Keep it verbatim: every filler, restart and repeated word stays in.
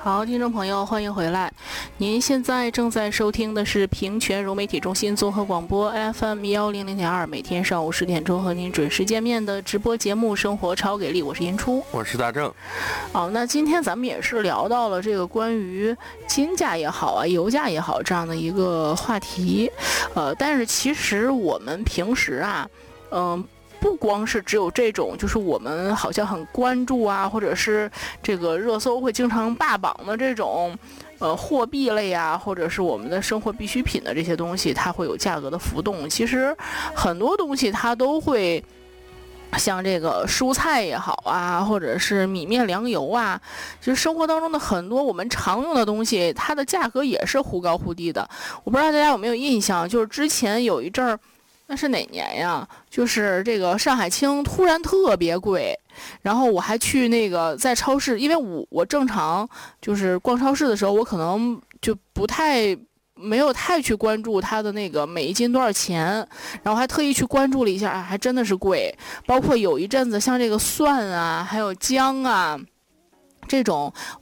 好，听众朋友，欢迎回来。您现在正在收听的是平泉融媒体中心综合广播 F M 幺零零点二，每天上午十点钟和您准时见面的直播节目《生活超给力》，我是银初， 我是大正。 好，那今天咱们也是聊到了这个关于金价也好啊，油价也好这样的一个话题。呃，但是其实我们平时啊，嗯、呃。不光是只有这种，就是我们好像很关注啊，或者是这个热搜会经常霸榜的这种，呃，货币类啊，或者是我们的生活必需品的这些东西，它会有价格的浮动。其实很多东西它都会，像这个蔬菜也好啊，或者是米面粮油啊，就是生活当中的很多我们常用的东西，它的价格也是忽高忽低的。我不知道大家有没有印象，就是之前有一阵儿。那是哪年呀？就是这个上海青突然特别贵，然后我还去那个在超市，因为我我正常就是逛超市的时候，我可能就不太没有太去关注它的那个每一斤多少钱，然后还特意去关注了一下，啊，还真的是贵。包括有一阵子像这个蒜啊，还有姜啊。这种